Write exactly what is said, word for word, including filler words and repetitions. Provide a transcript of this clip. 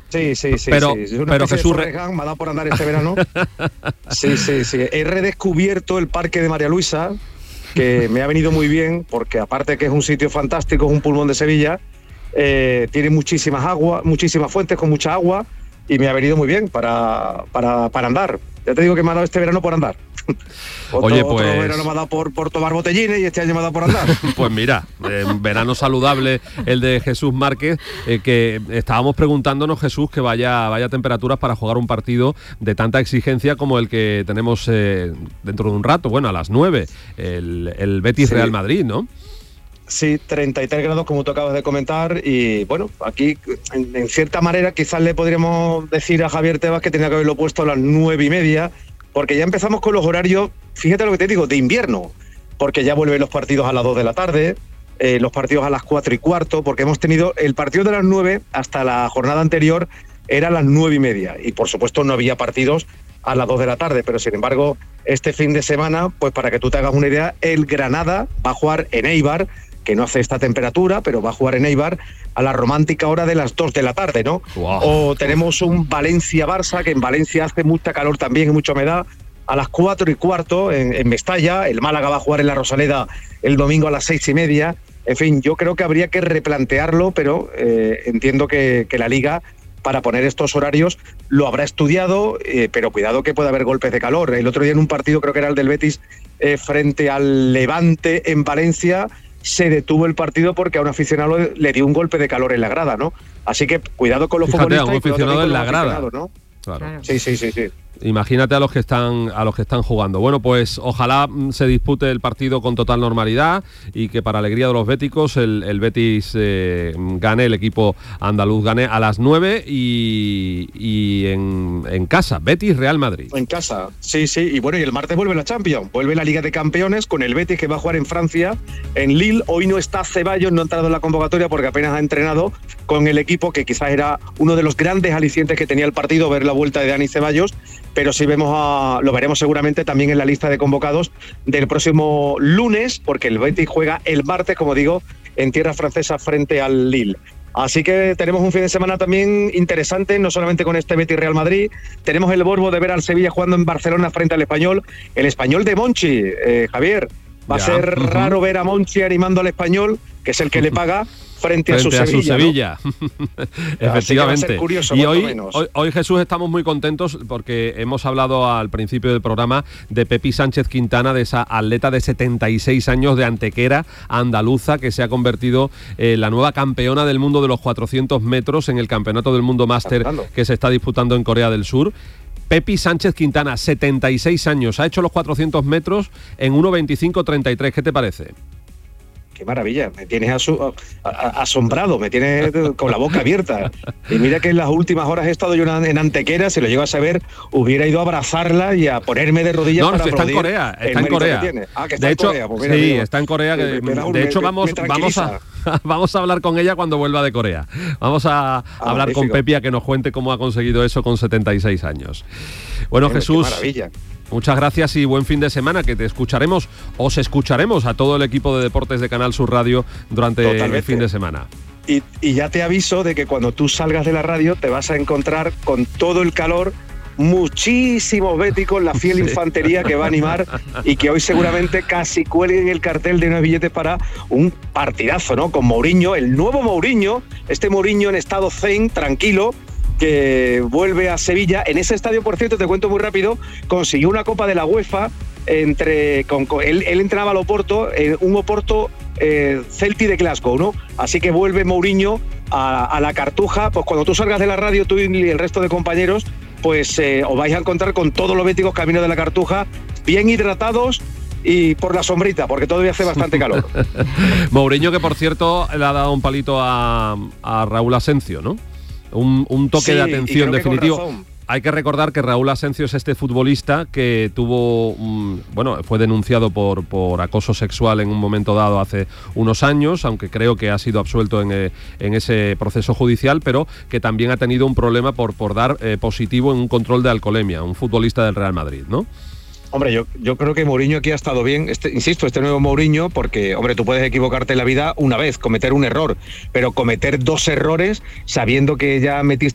Sí, sí, sí. Pero, sí. Una pero especie Jesús... de Forrest Gump, me ha dado por andar este verano. Sí, sí, sí. He redescubierto el Parque de María Luisa, que me ha venido muy bien, porque aparte que es un sitio fantástico, es un pulmón de Sevilla, eh, tiene muchísimas aguas, muchísimas fuentes con mucha agua, y me ha venido muy bien para, para, para andar. Ya te digo que me ha dado este verano por andar. Otro, Oye, pues... otro verano me ha dado por, por tomar botellines y este año me ha dado por andar. Pues mira, eh, verano saludable el de Jesús Márquez, eh, que estábamos preguntándonos, Jesús, que vaya, vaya temperaturas para jugar un partido de tanta exigencia como el que tenemos eh, dentro de un rato, bueno, a las nueve, el, el Betis sí. Real Madrid, ¿no? Sí, treinta y tres grados como tú acabas de comentar, y bueno, aquí en, en cierta manera quizás le podríamos decir a Javier Tebas que tenía que haberlo puesto a las nueve y media, porque ya empezamos con los horarios, fíjate lo que te digo, de invierno, porque ya vuelven los partidos a las dos de la tarde, eh, los partidos a las cuatro y cuarto, porque hemos tenido el partido de las nueve hasta la jornada anterior era a las nueve y media, y por supuesto no había partidos a las dos de la tarde, pero sin embargo este fin de semana, pues para que tú te hagas una idea, el Granada va a jugar en Eibar, que no hace esta temperatura, pero va a jugar en Eibar a la romántica hora de las dos de la tarde, ¿no? Wow. O tenemos un Valencia-Barça, que en Valencia hace mucha calor también y mucha humedad, a las cuatro y cuarto en, en Mestalla. El Málaga va a jugar en la Rosaleda el domingo a las seis y media. En fin, yo creo que habría que replantearlo, pero eh, entiendo que, que la Liga, para poner estos horarios, lo habrá estudiado, eh, pero cuidado que puede haber golpes de calor. El otro día en un partido, creo que era el del Betis, eh, frente al Levante en Valencia, se detuvo el partido porque a un aficionado le dio un golpe de calor en la grada, ¿no? Así que cuidado con los Fíjate, futbolistas. A un aficionado en la grada, ¿no? Claro. Sí, sí, sí, sí. Imagínate a los que están a los que están jugando. Bueno, pues ojalá se dispute el partido con total normalidad y que para alegría de los béticos el, el Betis eh, gane, el equipo andaluz gane a las nueve y, y en, en casa, Betis Real Madrid. En casa, sí, sí. Y bueno, y el martes vuelve la Champions, vuelve la Liga de Campeones con el Betis, que va a jugar en Francia, en Lille. Hoy no está Ceballos, no ha entrado en la convocatoria porque apenas ha entrenado con el equipo, que quizás era uno de los grandes alicientes que tenía el partido, ver la vuelta de Dani Ceballos. Pero sí vemos a, lo veremos seguramente también en la lista de convocados del próximo lunes, porque el Betis juega el martes, como digo, en tierra francesa frente al Lille. Así que tenemos un fin de semana también interesante, no solamente con este Betis Real Madrid, tenemos el morbo de ver al Sevilla jugando en Barcelona frente al Español, el Español de Monchi, eh, Javier. Va ya. a ser uh-huh. raro ver a Monchi animando al Español, que es el que le paga, frente, frente a su a Sevilla. Su Sevilla. ¿No? Efectivamente. Curioso, y hoy, hoy, hoy, Jesús, estamos muy contentos porque hemos hablado al principio del programa de Pepi Sánchez Quintana, de esa atleta de setenta y seis años de Antequera, andaluza, que se ha convertido en la nueva campeona del mundo de los cuatrocientos metros en el Campeonato del Mundo Máster que se está disputando en Corea del Sur. Pepi Sánchez Quintana, setenta y seis años, ha hecho los cuatrocientos metros en uno veinticinco treinta y tres. ¿Qué te parece? Qué maravilla, me tienes asu- a- a- asombrado, me tienes con la boca abierta. Y mira que en las últimas horas he estado yo en Antequera, si lo llego a saber, hubiera ido a abrazarla y a ponerme de rodillas. No, para está en Corea, está en Corea. Ah, que está de en hecho, Corea. Pues mira, sí, mira, está en Corea. Que, me, me, me, de hecho, me, vamos, me vamos, a, vamos a hablar con ella cuando vuelva de Corea. Vamos a ah, hablar magnífico. con Pepi a que nos cuente cómo ha conseguido eso con setenta y seis años. Bueno, bueno Jesús. Qué maravilla. Muchas gracias y buen fin de semana, que te escucharemos, os escucharemos a todo el equipo de deportes de Canal Sur Radio durante Totalmente. el fin de semana. Y, y ya te aviso de que cuando tú salgas de la radio te vas a encontrar con todo el calor, muchísimos béticos, la fiel infantería que va a animar y que hoy seguramente casi cuelguen el cartel de unos billetes para un partidazo, ¿no? Con Mourinho, el nuevo Mourinho, este Mourinho en estado zen, tranquilo, que vuelve a Sevilla. En ese estadio, por cierto, te cuento muy rápido, consiguió una Copa de la UEFA entre con, con él, él entrenaba al Oporto, eh, un Oporto eh, Celtic de Glasgow, ¿no? Así que vuelve Mourinho a, a la Cartuja. Pues cuando tú salgas de la radio, tú y el resto de compañeros, pues eh, os vais a encontrar con todos los béticos camino de la Cartuja, bien hidratados y por la sombrita, porque todavía hace bastante calor. Mourinho, que por cierto le ha dado un palito a, a Raúl Asencio, ¿no? Un, un toque sí, de atención definitivo. Hay que recordar que Raúl Asencio es este futbolista que tuvo, um, bueno, fue denunciado por, por acoso sexual en un momento dado hace unos años, aunque creo que ha sido absuelto en, eh, en ese proceso judicial, pero que también ha tenido un problema por, por dar eh, positivo en un control de alcoholemia, un futbolista del Real Madrid, ¿no? Hombre, yo, yo creo que Mourinho aquí ha estado bien, este, insisto, este nuevo Mourinho, porque, hombre, tú puedes equivocarte en la vida una vez, cometer un error, pero cometer dos errores sabiendo que ya metiste